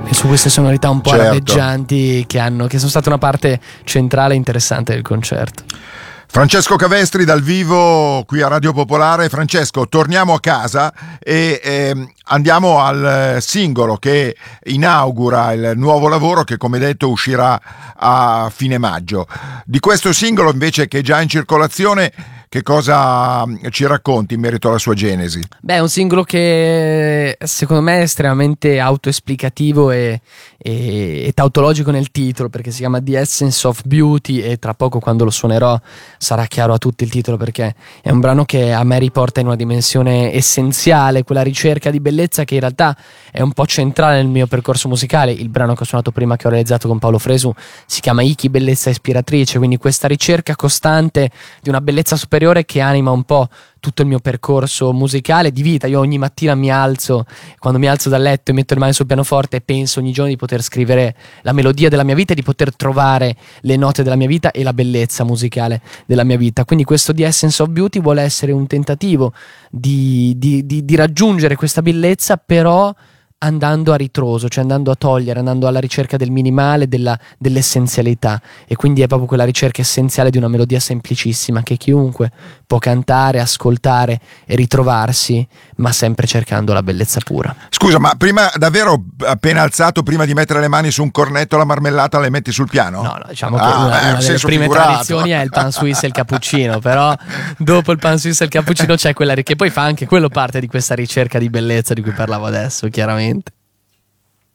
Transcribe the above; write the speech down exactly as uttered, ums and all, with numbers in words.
e su queste sonorità un po' certo. arabeggianti che hanno, che sono state una parte centrale e interessante del concerto. Francesco Cavestri dal vivo qui a Radio Popolare. Francesco, torniamo a casa e eh, andiamo al singolo che inaugura il nuovo lavoro che, come detto, uscirà a fine maggio. Di questo singolo invece, che è già in circolazione, che cosa ci racconti in merito alla sua genesi? Beh, è un singolo che secondo me è estremamente autoesplicativo e, e, e tautologico nel titolo, perché si chiama The Essence of Beauty, e tra poco, quando lo suonerò, sarà chiaro a tutti il titolo, perché è un brano che a me riporta in una dimensione essenziale, quella ricerca di bellezza che in realtà è un po' centrale nel mio percorso musicale. Il brano che ho suonato prima, che ho realizzato con Paolo Fresu, si chiama Iki, bellezza ispiratrice, quindi questa ricerca costante di una bellezza superiore che anima un po' tutto il mio percorso musicale, di vita. Io ogni mattina mi alzo, quando mi alzo dal letto e metto le mani sul pianoforte, e penso ogni giorno di poter scrivere la melodia della mia vita e di poter trovare le note della mia vita e la bellezza musicale della mia vita. Quindi questo The Essence of Beauty vuole essere un tentativo di, di, di, di raggiungere questa bellezza, però andando a ritroso, cioè andando a togliere, andando alla ricerca del minimale, della, dell'essenzialità. E quindi è proprio quella ricerca essenziale di una melodia semplicissima che chiunque può cantare, ascoltare e ritrovarsi, ma sempre cercando la bellezza pura. Scusa, ma prima, davvero, appena alzato, prima di mettere le mani su un cornetto, la marmellata le metti sul piano? No, no, diciamo che ah, una, eh, una delle prime figurato. tradizioni è il pan suisse e il cappuccino, però dopo il pan suisse e il cappuccino c'è quella che poi fa anche quello parte di questa ricerca di bellezza di cui parlavo adesso, chiaramente.